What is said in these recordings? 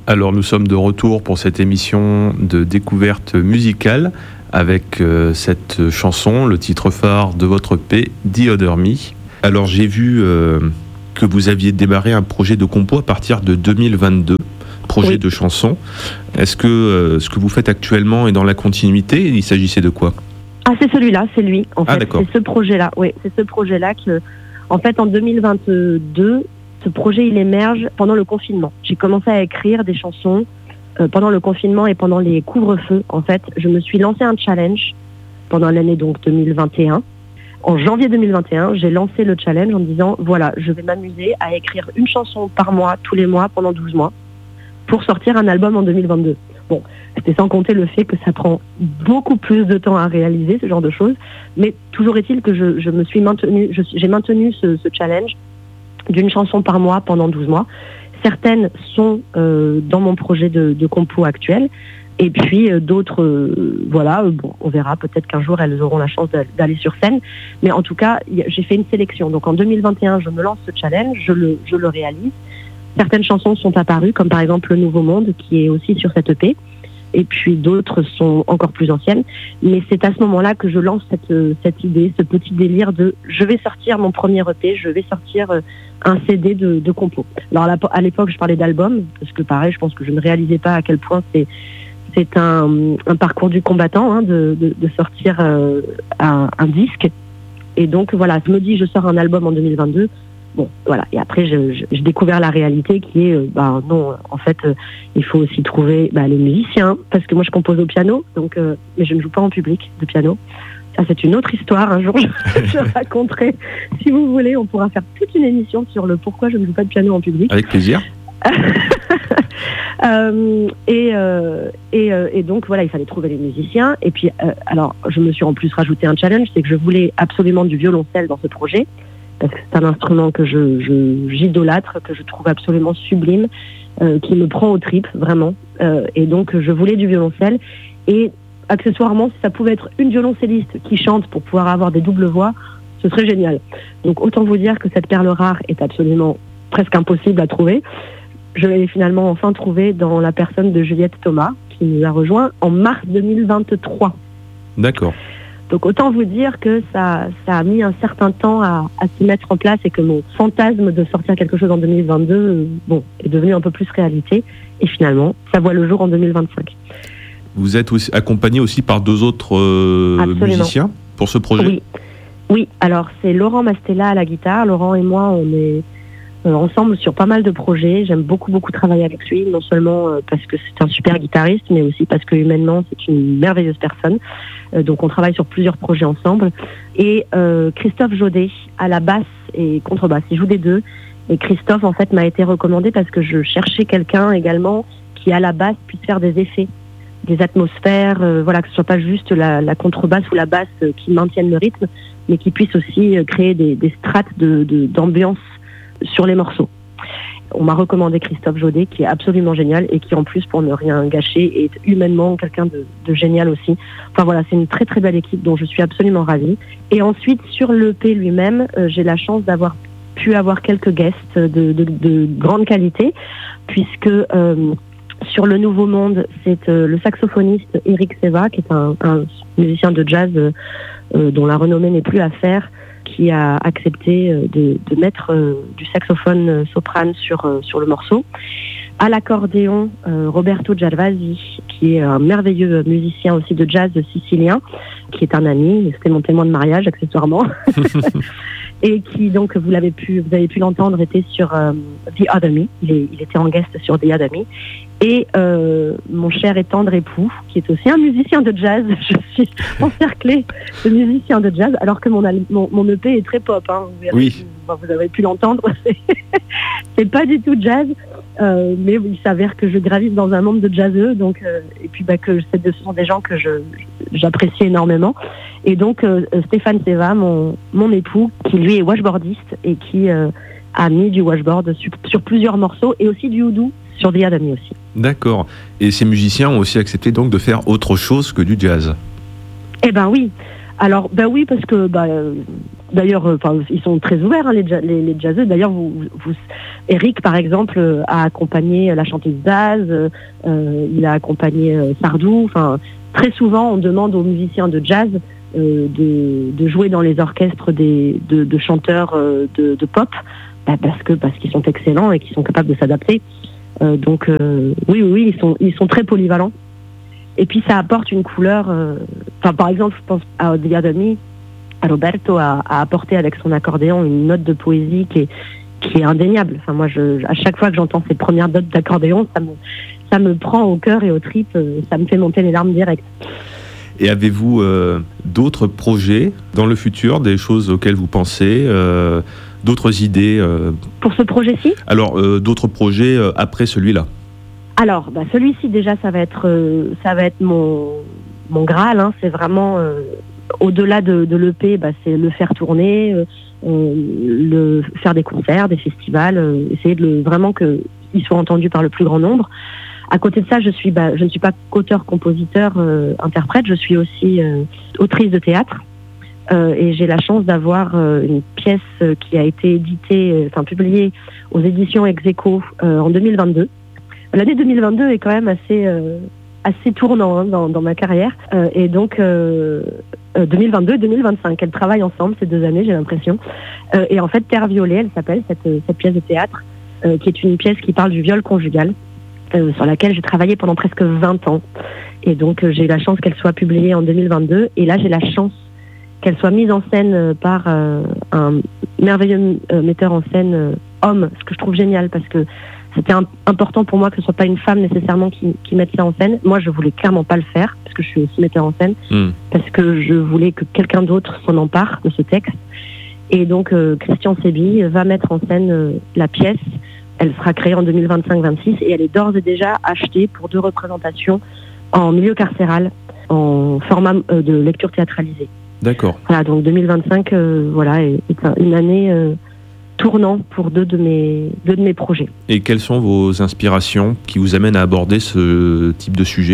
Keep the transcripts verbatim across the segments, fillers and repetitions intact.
Alors nous sommes de retour pour cette émission de découverte musicale avec euh, cette chanson, le titre phare de votre E P, The Other Me. Alors j'ai vu euh, que vous aviez démarré un projet de compo à partir de deux mille vingt-deux, projet oui. de chanson. Est-ce que euh, ce que vous faites actuellement est dans la continuité? Il s'agissait de quoi? Ah, c'est celui-là, c'est lui. En ah, fait, d'accord. C'est ce projet-là. Oui, c'est ce projet-là que, en fait, en deux mille vingt-deux, ce projet il émerge pendant le confinement. J'ai commencé à écrire des chansons euh, pendant le confinement et pendant les couvre-feux. En fait, je me suis lancé un challenge pendant l'année donc deux mille vingt et un. En janvier deux mille vingt et un, j'ai lancé le challenge en disant voilà, je vais m'amuser à écrire une chanson par mois, tous les mois, pendant douze mois, pour sortir un album en deux mille vingt-deux. Bon, c'était sans compter le fait que ça prend beaucoup plus de temps à réaliser, ce genre de choses. Mais toujours est-il que je, je me suis maintenu, je, j'ai maintenu ce, ce challenge d'une chanson par mois pendant douze mois. Certaines sont euh, dans mon projet de, de compo actuel. Et puis euh, d'autres, euh, voilà, euh, bon, on verra, peut-être qu'un jour elles auront la chance d'aller sur scène. Mais en tout cas, y a, j'ai fait une sélection. Donc en deux mille vingt et un, je me lance ce challenge, je le, je le réalise. Certaines chansons sont apparues, comme par exemple Le Nouveau Monde, qui est aussi sur cette E P. Et puis d'autres sont encore plus anciennes. Mais c'est à ce moment-là que je lance cette, cette idée, ce petit délire de je vais sortir mon premier E P, je vais sortir un C D de, de compo. Alors à l'époque, je parlais d'album, parce que pareil, je pense que je ne réalisais pas à quel point c'est, c'est un, un parcours du combattant hein, de, de, de sortir euh, un, un disque. Et donc voilà, je me dis je sors un album en deux mille vingt-deux. Bon, voilà. Et après, je, je, j'ai découvert la réalité qui est, euh, bah non, en fait, euh, il faut aussi trouver bah, les musiciens, parce que moi, je compose au piano, donc, euh, mais je ne joue pas en public de piano. Ça, c'est une autre histoire. Un jour, je, je raconterai. Si vous voulez, on pourra faire toute une émission sur le pourquoi je ne joue pas de piano en public. Avec plaisir. euh, et, euh, et, euh, et donc, voilà, il fallait trouver les musiciens. Et puis, euh, alors, je me suis en plus rajouté un challenge, c'est que je voulais absolument du violoncelle dans ce projet. Parce que c'est un instrument que je, je, j'idolâtre, que je trouve absolument sublime, euh, qui me prend aux tripes, vraiment. Euh, et donc, je voulais du violoncelle. Et accessoirement, si ça pouvait être une violoncelliste qui chante pour pouvoir avoir des doubles voix, ce serait génial. Donc, autant vous dire que cette perle rare est absolument presque impossible à trouver. Je l'ai finalement enfin trouvée dans la personne de Juliette Thomas, qui nous a rejoint en mars deux mille vingt-trois. D'accord. Donc autant vous dire que ça, ça a mis un certain temps à, à se mettre en place et que mon fantasme de sortir quelque chose en deux mille vingt-deux euh, bon, est devenu un peu plus réalité. Et finalement, ça voit le jour en deux mille vingt-cinq. Vous êtes aussi accompagné aussi par deux autres euh, musiciens pour ce projet? Oui. Oui, alors c'est Laurent Mastella à la guitare. Laurent et moi, on est euh, ensemble sur pas mal de projets. J'aime beaucoup, beaucoup travailler avec lui, non seulement euh, parce que c'est un super guitariste, mais aussi parce que humainement, c'est une merveilleuse personne. Donc on travaille sur plusieurs projets ensemble. Et euh, Christophe Jaudet à la basse et contrebasse, il joue des deux. Et Christophe en fait m'a été recommandé parce que je cherchais quelqu'un également qui à la basse puisse faire des effets, des atmosphères, euh, voilà, que ce soit pas juste la, la contrebasse ou la basse euh, qui maintiennent le rythme, mais qui puisse aussi euh, créer des, des strates de, de, d'ambiance sur les morceaux. On m'a recommandé Christophe Jaudet, qui est absolument génial et qui, en plus, pour ne rien gâcher, est humainement quelqu'un de, de génial aussi. Enfin voilà, c'est une très très belle équipe dont je suis absolument ravie. Et ensuite, sur l'E P lui-même, euh, j'ai la chance d'avoir pu avoir quelques guests de, de, de grande qualité, puisque euh, sur Le Nouveau Monde, c'est euh, le saxophoniste Eric Seva, qui est un, un musicien de jazz euh, dont la renommée n'est plus à faire, qui a accepté de, de mettre euh, du saxophone soprane sur, euh, sur le morceau. À l'accordéon, euh, Roberto Gervasi, qui est un merveilleux musicien aussi de jazz sicilien, qui est un ami, c'était mon témoin de mariage accessoirement, et qui donc, vous l'avez pu, vous avez pu l'entendre, était sur euh, The Other Me, il, est, il était en guest sur The Other Me, et euh, mon cher et tendre époux, qui est aussi un musicien de jazz. Je suis encerclée de musiciens de jazz, alors que mon, mon, mon E P est très pop. Hein. Vous, verrez, oui. vous, vous avez pu l'entendre. C'est, c'est pas du tout jazz, euh, mais il s'avère que je gravite dans un monde de jazzeux, donc euh, et puis bah, que ce sont des gens que je, j'apprécie énormément. Et donc euh, Stéphane Seva, mon, mon époux, qui lui est washboardiste et qui euh, a mis du washboard sur, sur plusieurs morceaux et aussi du oudou sur The Other Me aussi. D'accord. Et ces musiciens ont aussi accepté donc de faire autre chose que du jazz? Eh ben oui. Alors, ben oui, parce que bah, euh, D'ailleurs, euh, ils sont très ouverts, hein, les, les, les jazzeux. D'ailleurs, vous, vous, Eric, par exemple, euh, a accompagné la chanteuse Zaz, euh, il a accompagné euh, Sardou. Enfin, très souvent, on demande aux musiciens de jazz euh, de, de jouer dans les orchestres des, de, de chanteurs euh, de, de pop, bah, parce que parce qu'ils sont excellents et qu'ils sont capables de s'adapter. Euh, donc, euh, oui, oui, oui, ils sont, ils sont très polyvalents. Et puis, ça apporte une couleur. Euh, enfin, par exemple, je pense à The Other Me. Roberto a, a apporté avec son accordéon une note de poésie qui est, qui est indéniable. Enfin, moi, je, à chaque fois que j'entends ces premières notes d'accordéon, ça me, ça me prend au cœur et aux tripes, ça me fait monter les larmes directes. Et avez-vous euh, d'autres projets dans le futur, des choses auxquelles vous pensez, euh, d'autres idées euh... Pour ce projet-ci ? Alors, euh, d'autres projets euh, après celui-là ? Alors, bah, celui-ci, déjà, ça va être, euh, ça va être mon, mon Graal. Hein, c'est vraiment... Euh, Au-delà de, de l'E P, bah, c'est le faire tourner, euh, le faire des concerts, des festivals, euh, essayer de le, vraiment qu'il soit entendu par le plus grand nombre. À côté de ça, je suis, bah, je ne suis pas qu'auteur, compositeur, euh, interprète, je suis aussi euh, autrice de théâtre. Euh, et j'ai la chance d'avoir euh, une pièce qui a été éditée, euh, enfin publiée aux éditions Ex-Aequo euh, en deux mille vingt-deux. L'année deux mille vingt-deux est quand même assez, euh, assez tournant hein, dans, dans ma carrière. Euh, et donc... Euh, deux mille vingt-deux et deux mille vingt-cinq. Elles travaillent ensemble ces deux années, j'ai l'impression. Euh, et en fait, Terre violée, elle s'appelle, cette, cette pièce de théâtre, euh, qui est une pièce qui parle du viol conjugal, euh, sur laquelle j'ai travaillé pendant presque vingt ans. Et donc, euh, j'ai eu la chance qu'elle soit publiée en deux mille vingt-deux. Et là, j'ai la chance qu'elle soit mise en scène par euh, un merveilleux euh, metteur en scène euh, homme, ce que je trouve génial, parce que c'était un, important pour moi que ce soit pas une femme nécessairement qui, qui mette ça en scène. Moi, je voulais clairement pas le faire, parce que je suis aussi metteur en scène, mmh. parce que je voulais que quelqu'un d'autre s'en empare de ce texte. Et donc, euh, Christian Sébi va mettre en scène euh, la pièce. Elle sera créée en deux mille vingt-cinq vingt-six et elle est d'ores et déjà achetée pour deux représentations en milieu carcéral, en format euh, de lecture théâtralisée. D'accord. Voilà, donc deux mille vingt-cinq, euh, voilà, est, est une année... Euh, tournant pour deux de mes deux de mes projets. Et quelles sont vos inspirations qui vous amènent à aborder ce type de sujet ?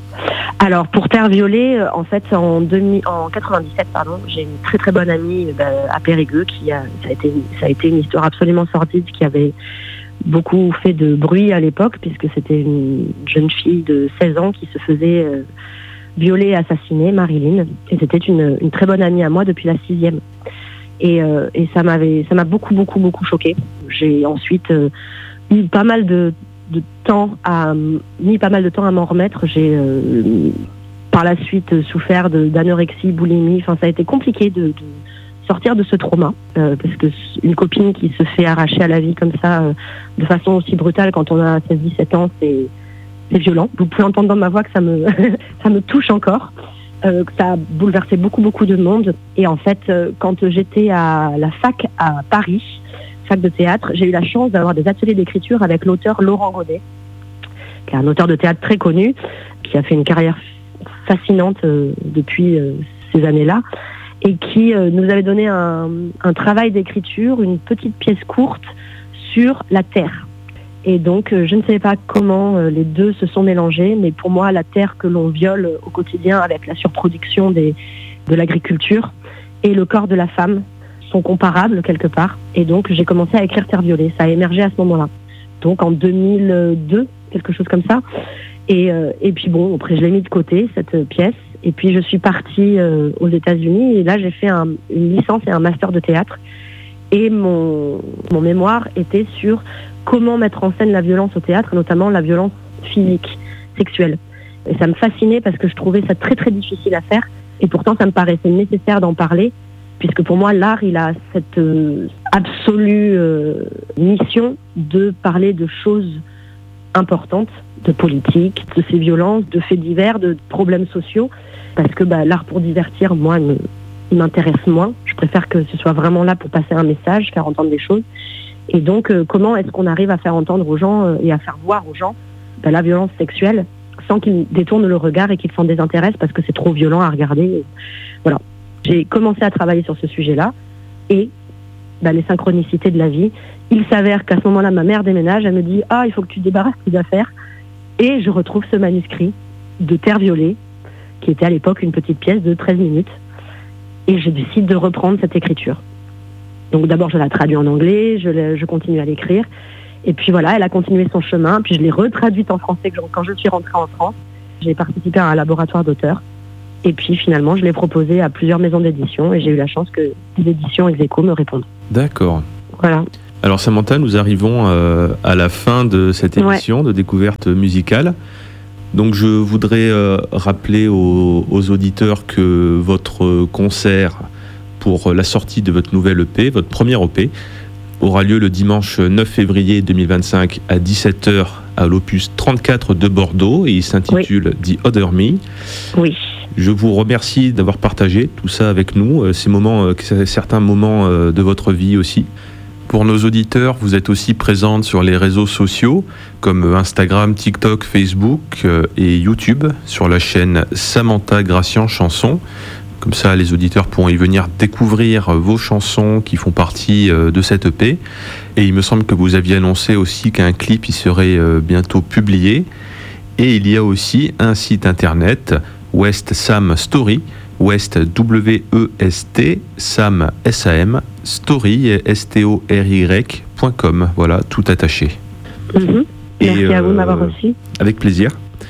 Alors pour Terre violée, en fait en, demi, en quatre-vingt-dix-sept, pardon, j'ai une très très bonne amie bah, à Périgueux qui a ça a été ça a été une histoire absolument sordide qui avait beaucoup fait de bruit à l'époque puisque c'était une jeune fille de seize ans qui se faisait euh, violer et assassiner, Marilyn, et c'était une une très bonne amie à moi depuis la sixième. Et, euh, et ça m'avait, ça m'a beaucoup, beaucoup, beaucoup choquée. J'ai ensuite euh, eu pas mal de, de temps à, mis pas mal de temps à m'en remettre. J'ai euh, par la suite souffert de, d'anorexie, boulimie. Enfin, ça a été compliqué de, de sortir de ce trauma euh, parce que une copine qui se fait arracher à la vie comme ça, euh, de façon aussi brutale quand on a seize dix-sept ans, c'est, c'est violent. Vous pouvez entendre dans ma voix que ça me, ça me touche encore. Euh, ça a bouleversé beaucoup, beaucoup de monde. Et en fait, euh, quand j'étais à la fac à Paris, fac de théâtre, j'ai eu la chance d'avoir des ateliers d'écriture avec l'auteur Laurent Godet, qui est un auteur de théâtre très connu, qui a fait une carrière fascinante euh, depuis euh, ces années-là, et qui euh, nous avait donné un, un travail d'écriture, une petite pièce courte sur la terre. Et donc, euh, je ne savais pas comment euh, les deux se sont mélangés, mais pour moi, la terre que l'on viole au quotidien avec la surproduction des, de l'agriculture et le corps de la femme sont comparables quelque part. Et donc, j'ai commencé à écrire Terre violée. Ça a émergé à ce moment-là. Donc, en deux mille deux, quelque chose comme ça. Et, euh, et puis bon, après, je l'ai mis de côté, cette pièce. Et puis, je suis partie euh, aux États-Unis. Et là, j'ai fait un, une licence et un master de théâtre. Et mon, mon mémoire était sur comment mettre en scène la violence au théâtre, notamment la violence physique, sexuelle. Et ça me fascinait parce que je trouvais ça très très difficile à faire. Et pourtant, ça me paraissait nécessaire d'en parler, puisque pour moi, l'art, il a cette euh, absolue euh, mission de parler de choses importantes, de politique, de ces violences, de faits divers, de problèmes sociaux, parce que bah, l'art pour divertir, moi, me, il m'intéresse moins. Je préfère que ce soit vraiment là pour passer un message, faire entendre des choses. Et donc, euh, comment est-ce qu'on arrive à faire entendre aux gens euh, et à faire voir aux gens bah, la violence sexuelle sans qu'ils détournent le regard et qu'ils s'en désintéressent parce que c'est trop violent à regarder. Et voilà. J'ai commencé à travailler sur ce sujet-là et bah, les synchronicités de la vie. Il s'avère qu'à ce moment-là, ma mère déménage, elle me dit « Ah, il faut que tu débarrasses tes affaires ». Et je retrouve ce manuscrit de Terre violée, qui était à l'époque une petite pièce de treize minutes. et je décide de reprendre cette écriture. Donc d'abord je la traduis en anglais, je, la, je continue à l'écrire, et puis voilà, elle a continué son chemin, puis je l'ai retraduite en français quand je suis rentrée en France. J'ai participé à un laboratoire d'auteurs, et puis finalement je l'ai proposée à plusieurs maisons d'édition, et j'ai eu la chance que les éditions Ex Aequo me répondent. D'accord. Voilà. Alors Samantha, nous arrivons euh, à la fin de cette émission ouais. de découverte musicale. Donc je voudrais euh, rappeler aux, aux auditeurs que votre concert pour la sortie de votre nouvelle E P, votre première E P, aura lieu le dimanche neuf février deux mille vingt-cinq à dix-sept heures à l'Opus trente-quatre de Bordeaux, et il s'intitule oui. The Other Me. Oui. Je vous remercie d'avoir partagé tout ça avec nous, ces moments, certains moments de votre vie aussi. Pour nos auditeurs, vous êtes aussi présente sur les réseaux sociaux comme Instagram, TikTok, Facebook et YouTube sur la chaîne Samantha Gracian Chanson. Comme ça, les auditeurs pourront y venir découvrir vos chansons qui font partie de cette E P. Et il me semble que vous aviez annoncé aussi qu'un clip y serait bientôt publié. Et il y a aussi un site internet, West Sam Story, West W E S T, Sam S A M, Story, S T O R Y point com. Voilà, tout attaché. Mm-hmm. Merci et, à vous de m'avoir euh, reçu. Avec plaisir.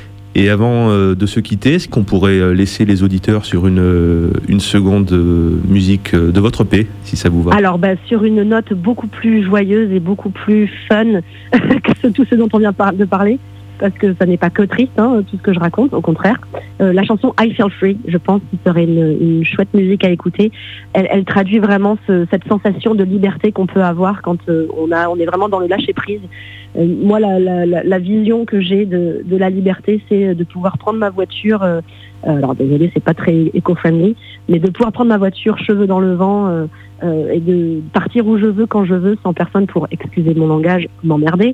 Et avant euh, de se quitter, est-ce qu'on pourrait laisser les auditeurs sur une, euh, une seconde euh, musique de votre E P, si ça vous va? Alors, bah, sur une note beaucoup plus joyeuse et beaucoup plus fun que tout ce dont on vient par- de parler, parce que ça n'est pas que triste, hein, tout ce que je raconte, au contraire. Euh, la chanson I Feel Free, je pense que ce serait une, une chouette musique à écouter. Elle, elle traduit vraiment ce, cette sensation de liberté qu'on peut avoir quand euh, on, a, on est vraiment dans le lâcher-prise. Euh, moi, la, la, la, la vision que j'ai de, de la liberté, c'est de pouvoir prendre ma voiture, euh, alors désolé, c'est pas très éco-friendly, mais de pouvoir prendre ma voiture cheveux dans le vent euh, euh, et de partir où je veux, quand je veux, sans personne pour, excusez mon langage, m'emmerder.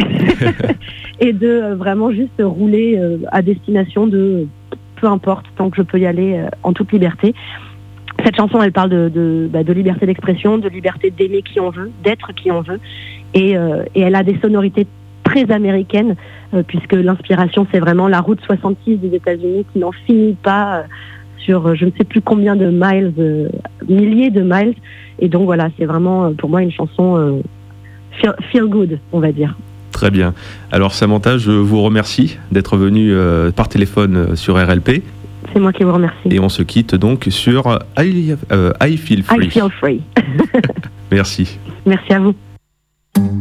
Et de euh, vraiment juste rouler euh, à destination de euh, peu importe, tant que je peux y aller euh, en toute liberté. Cette chanson, elle parle de, de, bah, de liberté d'expression, de liberté d'aimer qui on veut, d'être qui on veut. Et, euh, et elle a des sonorités très américaines, euh, puisque l'inspiration, c'est vraiment la route soixante-six des États-Unis qui n'en finit pas euh, sur euh, je ne sais plus combien de miles, euh, milliers de miles. Et donc voilà, c'est vraiment euh, pour moi une chanson euh, feel, feel good, on va dire. Très bien. Alors Samantha, je vous remercie d'être venue euh, par téléphone sur R L P. C'est moi qui vous remercie. Et on se quitte donc sur I, euh, I Feel Free. I Feel Free. Merci. Merci à vous.